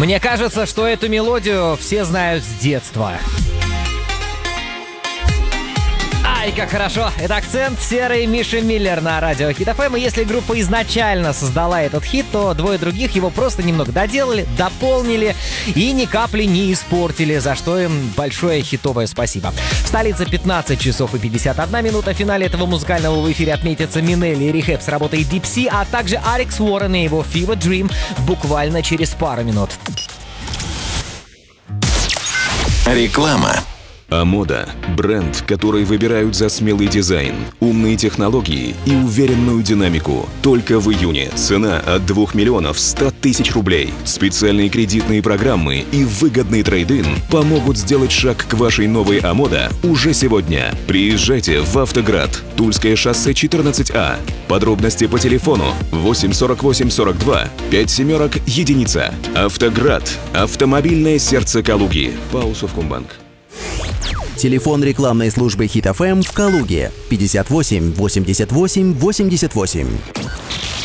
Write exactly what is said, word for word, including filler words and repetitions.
Мне кажется, что эту мелодию все знают с детства. Ай, как хорошо! Это «Акцент», Серый, Миша Миллер на радио Хит эф эм. И если группа изначально создала этот хит, то двое других его просто немного доделали, дополнили и ни капли не испортили, за что им большое хитовое спасибо. В столице пятнадцать часов и пятьдесят одна минута. В финале этого музыкального в эфире отметятся Минелли и Рехеп с работой Deep Sea, а также Алекс Уоррен и его Fever Dream буквально через пару минут. Реклама. Амода – бренд, который выбирают за смелый дизайн, умные технологии и уверенную динамику. Только в июне цена от двух миллионов ста тысяч рублей. Специальные кредитные программы и выгодный трейд-ин помогут сделать шаг к вашей новой Амода уже сегодня. Приезжайте в Автоград, Тульское шоссе четырнадцать А. Подробности по телефону восемь сорок восемь сорок два пять семерок единица. Автоград – автомобильное сердце Калуги. ПАО «Совкомбанк». Телефон рекламной службы Хит эф эм в Калуге пятьдесят восемь восемьдесят восемь восемьдесят восемь.